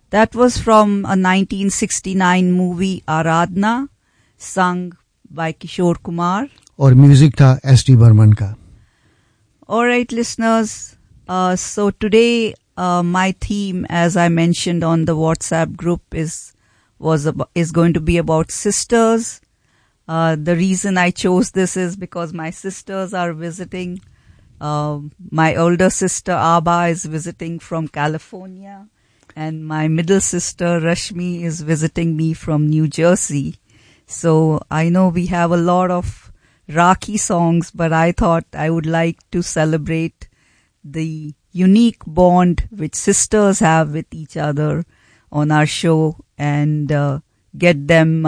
That was from a 1969 movie Aradhna, sung by Kishore Kumar. और music था S.D. Burman का. Alright listeners, so today my theme, as I mentioned on the WhatsApp group, is going to be about sisters. The reason I chose this is because my sisters are visiting. My older sister Abba is visiting from California, and my middle sister Rashmi is visiting me from New Jersey. So I know we have a lot of Rakhi songs, but I thought I would like to celebrate the unique bond which sisters have with each other on our show, and get them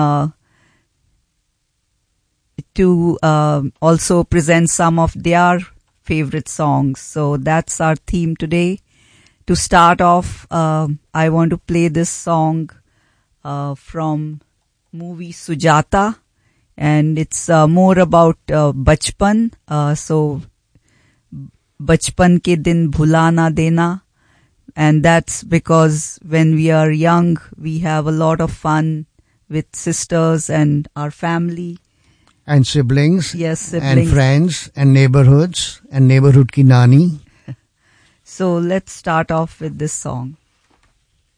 to also present some of their favorite songs. So that's our theme today. To start off, I want to play this song from movie Sujata, and it's more about bachpan. So bachpan ke din bhula na dena, and that's because when we are young, we have a lot of fun with sisters and our family. And siblings. Yes, siblings. And friends and neighborhoods and neighborhood ki nani. So let's start off with this song.